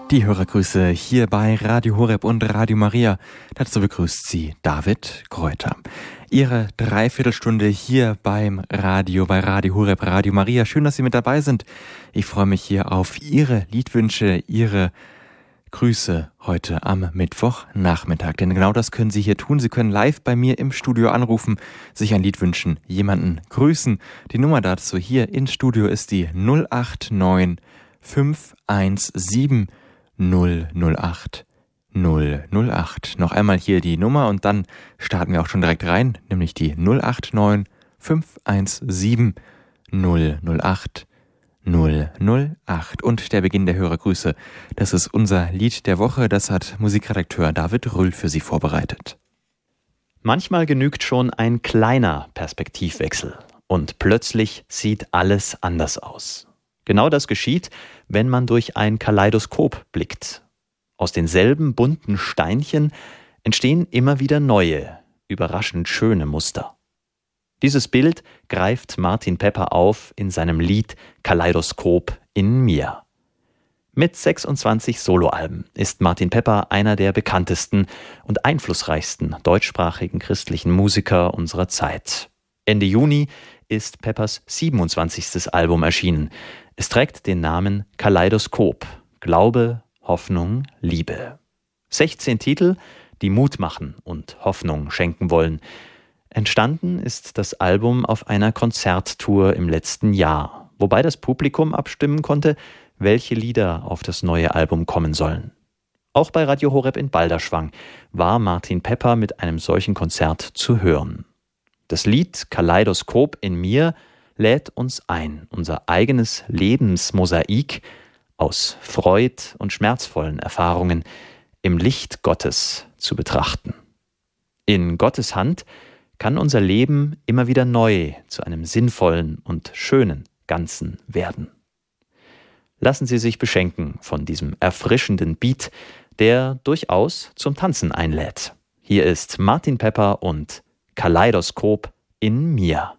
Die Hörergrüße hier bei Radio Horeb und Radio Maria. Dazu begrüßt Sie David Kräuter. Ihre Dreiviertelstunde hier bei Radio Horeb, Radio Maria. Schön, dass Sie mit dabei sind. Ich freue mich hier auf Ihre Liedwünsche, Ihre Grüße heute am Mittwochnachmittag. Denn genau das können Sie hier tun. Sie können live bei mir im Studio anrufen, sich ein Lied wünschen, jemanden grüßen. Die Nummer dazu hier ins Studio ist die 089 517 008 008. Noch einmal hier die Nummer und dann starten wir auch schon direkt rein, nämlich die 089 517 008 008. Und der Beginn der Hörergrüße, das ist unser Lied der Woche, das hat Musikredakteur David Rühl für Sie vorbereitet. Manchmal genügt schon ein kleiner Perspektivwechsel und plötzlich sieht alles anders aus. Genau das geschieht, wenn man durch ein Kaleidoskop blickt. Aus denselben bunten Steinchen entstehen immer wieder neue, überraschend schöne Muster. Dieses Bild greift Martin Pepper auf in seinem Lied Kaleidoskop in mir. Mit 26 Soloalben ist Martin Pepper einer der bekanntesten und einflussreichsten deutschsprachigen christlichen Musiker unserer Zeit. Ende Juni ist Peppers 27. Album erschienen. Es trägt den Namen Kaleidoskop, Glaube, Hoffnung, Liebe. 16 Titel, die Mut machen und Hoffnung schenken wollen. Entstanden ist das Album auf einer Konzerttour im letzten Jahr, wobei das Publikum abstimmen konnte, welche Lieder auf das neue Album kommen sollen. Auch bei Radio Horeb in Balderschwang war Martin Pepper mit einem solchen Konzert zu hören. Das Lied Kaleidoskop in mir lädt uns ein, unser eigenes Lebensmosaik aus Freud und schmerzvollen Erfahrungen im Licht Gottes zu betrachten. In Gottes Hand kann unser Leben immer wieder neu zu einem sinnvollen und schönen Ganzen werden. Lassen Sie sich beschenken von diesem erfrischenden Beat, der durchaus zum Tanzen einlädt. Hier ist Martin Pepper und Kaleidoskop in mir.